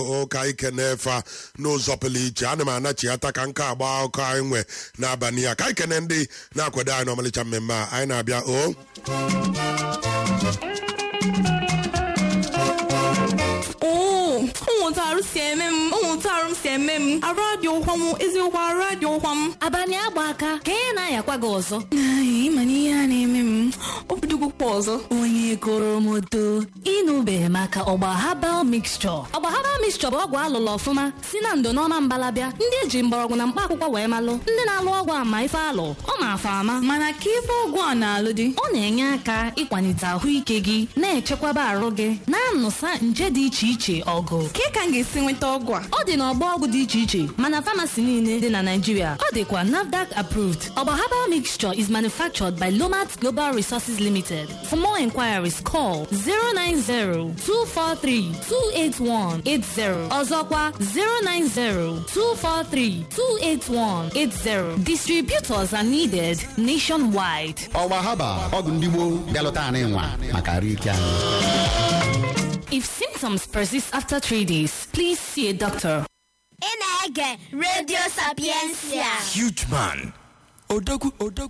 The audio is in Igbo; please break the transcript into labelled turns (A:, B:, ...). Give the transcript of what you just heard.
A: ụka ike na-efe n'ụzọ pụrụ iche. Ana m anachiata ka nke agba akụkọ anyị nwe n'abalị ya ka anyị kene ndị na-akwado anyị n'ọmalịcha mmemme a anyị na-abịa o
B: ụmụtarụ si eme m arụ adị ụkwa m eziokwu arụ adị ụkwa m
C: abalị agba aka ka ị na-ayakwa gị ọzọ
B: ịma na ihe a na-eme m obidogokwa ọzọ
C: onye koro moto ịnụbeghị maka ọgba herbal mixture. Ọgba herbal mixture bụ ọgwụ alụlụ ọfụma si na ndo n'ọma mbalabịa ndị eji mgbọrọgwụ na mkpa akwụkwọ wee malụ ndị na-alụ ọgwụ ama ife alụ ọ ma-afa ama
B: mana ka ife ọgwụ a na-alụ dị
C: ọ na-enye aka ịkwalite ahụike gị na-echekwaba arụ gị na-anụsa nje dị iche iche ọgụ.
B: ka ka m ga-esi nweta ọgwụ a?
C: Ọ dị n'ọgbọ ọgwụ dị iche iche mana famasi niile dị na Naịjirịa. Ọ dịkwa NAFDAC approved. Ọgba herbal mixture is manufactured by Lomat Global Resources Limited. For more inquiries, call 090-243-28180. Ọzọkwa 090-243-28180. Distributors are needed nationwide.
D: Ọgba herbal ọgwụ ndị gboo bịalụta anyị nwa maka arụ ike anyị.
C: If symptoms persist after 3 days, please see a doctor.
E: ị na-ege Radio Sapiensia.
F: Huge man. Odogwu